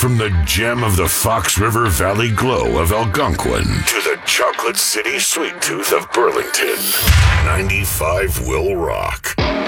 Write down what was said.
From the gem of the Fox River Valley glow of Algonquin to the Chocolate City sweet tooth of Burlington, 95 will rock.